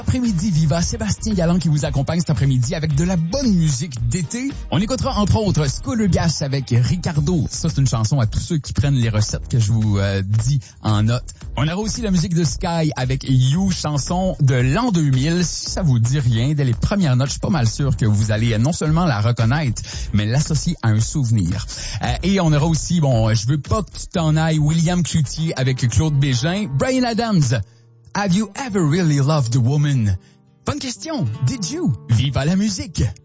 Après-midi Viva, Sébastien Galland qui vous accompagne cet après-midi avec de la bonne musique d'été. On écoutera entre autres Scooter Gas avec Ricardo. Ça, c'est une chanson à tous ceux qui prennent les recettes que je vous dis en note. On aura aussi la musique de Sky avec You, chanson de l'an 2000. Si ça vous dit rien, dès les premières notes, je suis pas mal sûr que vous allez non seulement la reconnaître, mais l'associer à un souvenir. Et on aura aussi, je veux pas que tu t'en ailles, William Cloutier avec Claude Bégin, Bryan Adams. Have you ever really loved a woman? Bonne question. Did you? Vive la musique!